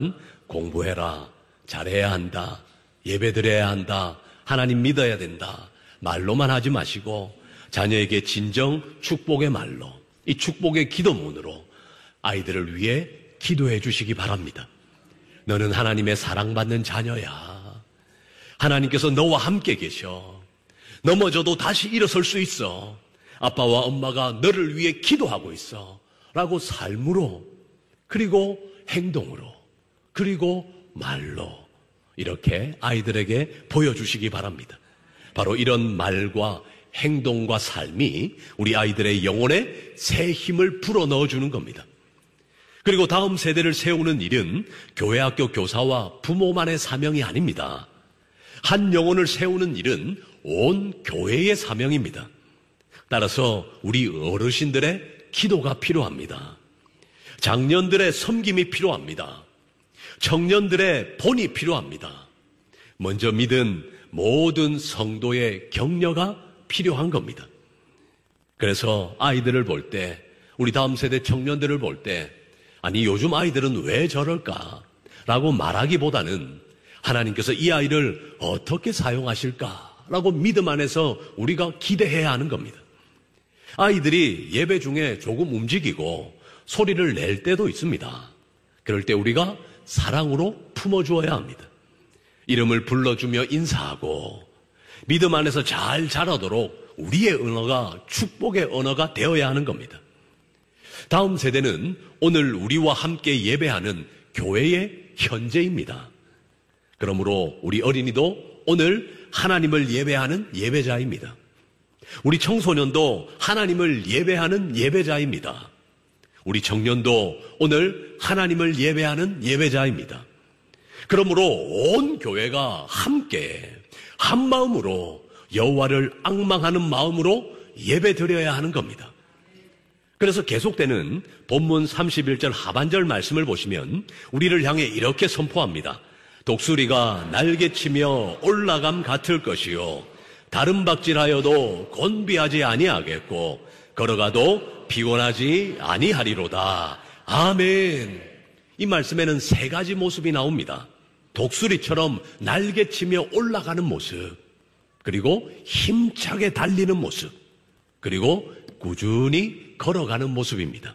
공부해라, 잘해야 한다, 예배드려야 한다, 하나님 믿어야 된다 말로만 하지 마시고 자녀에게 진정 축복의 말로, 이 축복의 기도문으로 아이들을 위해 기도해 주시기 바랍니다. 너는 하나님의 사랑받는 자녀야. 하나님께서 너와 함께 계셔. 넘어져도 다시 일어설 수 있어. 아빠와 엄마가 너를 위해 기도하고 있어. 라고 삶으로, 그리고 행동으로, 그리고 말로 이렇게 아이들에게 보여주시기 바랍니다. 바로 이런 말과 행동과 삶이 우리 아이들의 영혼에 새 힘을 불어넣어주는 겁니다. 그리고 다음 세대를 세우는 일은 교회 학교 교사와 부모만의 사명이 아닙니다. 한 영혼을 세우는 일은 온 교회의 사명입니다. 따라서 우리 어르신들의 기도가 필요합니다. 장년들의 섬김이 필요합니다. 청년들의 본이 필요합니다. 먼저 믿은 모든 성도의 격려가 필요한 겁니다. 그래서 아이들을 볼 때, 우리 다음 세대 청년들을 볼 때, 아니 요즘 아이들은 왜 저럴까? 라고 말하기보다는 하나님께서 이 아이를 어떻게 사용하실까? 라고 믿음 안에서 우리가 기대해야 하는 겁니다. 아이들이 예배 중에 조금 움직이고 소리를 낼 때도 있습니다. 그럴 때 우리가 사랑으로 품어주어야 합니다. 이름을 불러주며 인사하고 믿음 안에서 잘 자라도록 우리의 언어가 축복의 언어가 되어야 하는 겁니다. 다음 세대는 오늘 우리와 함께 예배하는 교회의 현재입니다. 그러므로 우리 어린이도 오늘 하나님을 예배하는 예배자입니다. 우리 청소년도 하나님을 예배하는 예배자입니다. 우리 청년도 오늘 하나님을 예배하는 예배자입니다. 그러므로 온 교회가 함께 한 마음으로 여호와를 앙망하는 마음으로 예배드려야 하는 겁니다. 그래서 계속되는 본문 31절 하반절 말씀을 보시면 우리를 향해 이렇게 선포합니다. 독수리가 날개치며 올라감 같을 것이요 다른 박질하여도 곤비하지 아니하겠고 걸어가도 피곤하지 아니하리로다. 아멘. 이 말씀에는 세 가지 모습이 나옵니다. 독수리처럼 날개치며 올라가는 모습, 그리고 힘차게 달리는 모습, 그리고 꾸준히 걸어가는 모습입니다.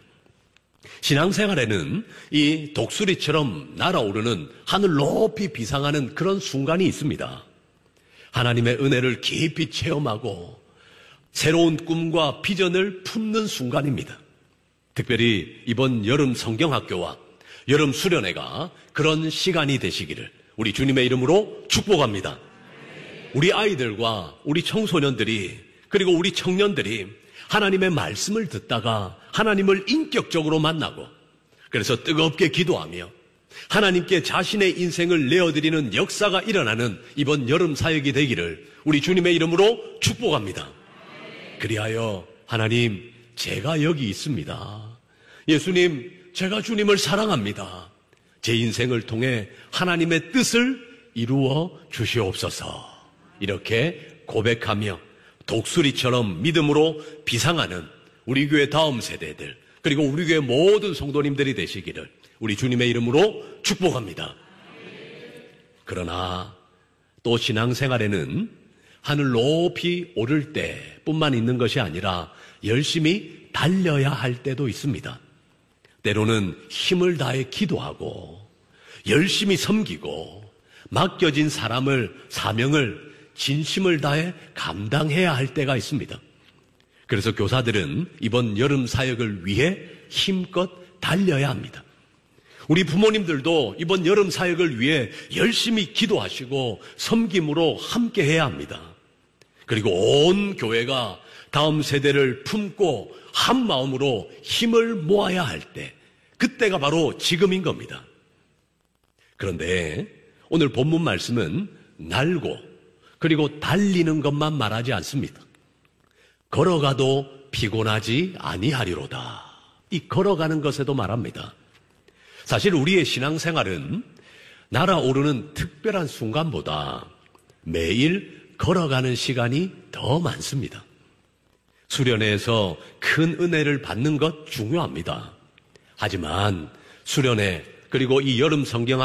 신앙생활에는 이 독수리처럼 날아오르는 하늘 높이 비상하는 그런 순간이 있습니다. 하나님의 은혜를 깊이 체험하고 새로운 꿈과 비전을 품는 순간입니다. 특별히 이번 여름 성경학교와 여름 수련회가 그런 시간이 되시기를 우리 주님의 이름으로 축복합니다. 우리 아이들과 우리 청소년들이 그리고 우리 청년들이 하나님의 말씀을 듣다가 하나님을 인격적으로 만나고 그래서 뜨겁게 기도하며 하나님께 자신의 인생을 내어드리는 역사가 일어나는 이번 여름 사역이 되기를 우리 주님의 이름으로 축복합니다. 그리하여 하나님, 제가 여기 있습니다. 예수님, 제가 주님을 사랑합니다. 제 인생을 통해 하나님의 뜻을 이루어 주시옵소서. 이렇게 고백하며 독수리처럼 믿음으로 비상하는 우리 교회 다음 세대들 그리고 우리 교회 모든 성도님들이 되시기를 우리 주님의 이름으로 축복합니다. 그러나 또 신앙생활에는 하늘 높이 오를 때뿐만 있는 것이 아니라 열심히 달려야 할 때도 있습니다. 때로는 힘을 다해 기도하고 열심히 섬기고 맡겨진 사명을 진심을 다해 감당해야 할 때가 있습니다. 그래서 교사들은 이번 여름 사역을 위해 힘껏 달려야 합니다. 우리 부모님들도 이번 여름 사역을 위해 열심히 기도하시고 섬김으로 함께 해야 합니다. 그리고 온 교회가 다음 세대를 품고 한 마음으로 힘을 모아야 할 때, 그때가 바로 지금인 겁니다. 그런데 오늘 본문 말씀은 날고 그리고 달리는 것만 말하지 않습니다. 걸어가도 피곤하지 아니하리로다. 이 걸어가는 것에도 말합니다. 사실 우리의 신앙생활은 날아오르는 특별한 순간보다 매일 걸어가는 시간이 더 많습니다. 수련회에서 큰 은혜를 받는 것 중요합니다. 하지만 수련회 그리고 이 여름 성경